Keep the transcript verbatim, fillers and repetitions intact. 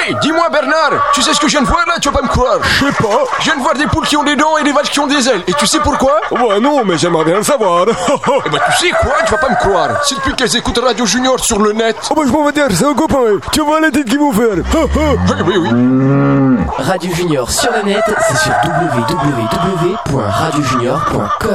Hé, dis-moi Bernard, tu sais ce que je viens de voir là? Tu vas pas me croire. Je sais pas. Je viens de voir des poules qui ont des dents et des vaches qui ont des ailes. Et tu sais pourquoi? Bah non, mais j'aimerais bien le savoir. Eh ben tu sais quoi? Tu vas pas me croire. C'est depuis qu'elles écoutent Radio Junior sur le net. Oh bah je m'en vais dire, c'est un copain. Tu vois la tête qu'ils vont faire. Oui, oui, oui. Radio Junior sur le net, c'est sur w w w point radio junior point com.